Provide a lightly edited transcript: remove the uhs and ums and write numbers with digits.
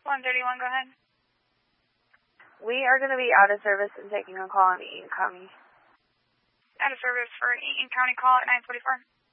131, go ahead. We are going to be out of service and taking a call in Eaton County. Out of service for Eaton County, call at 944.